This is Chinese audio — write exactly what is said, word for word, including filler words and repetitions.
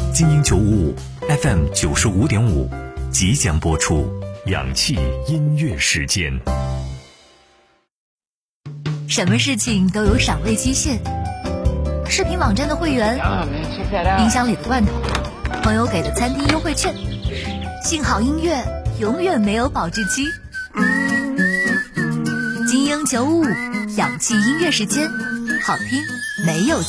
精英九五五 F M 九十五点五即将播出氧气音乐时间。 什么事情都有赏味期限，视频网站的会员，冰箱里的罐头，朋友给的餐厅优惠券，幸好音乐永远没有保质期。精英九五五氧气音乐时间，好听没有